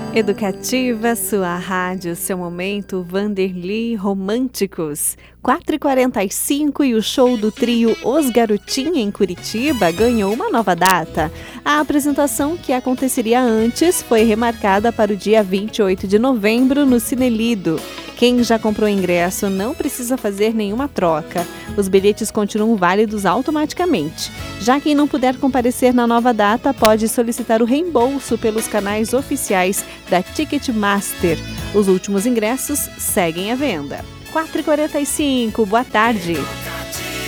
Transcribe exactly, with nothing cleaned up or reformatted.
Educativa, sua rádio, seu momento, Vanderly Românticos. quatro e quarenta e cinco e o show do trio Os Garotinha em Curitiba ganhou uma nova data. A apresentação, que aconteceria antes, foi remarcada para o dia vinte e oito de novembro no Cinelido. Quem já comprou ingresso não precisa fazer nenhuma troca. Os bilhetes continuam válidos automaticamente. Já quem não puder comparecer na nova data pode solicitar o reembolso pelos canais oficiais da Ticketmaster. Os últimos ingressos seguem à venda. quatro e quarenta e cinco, boa tarde.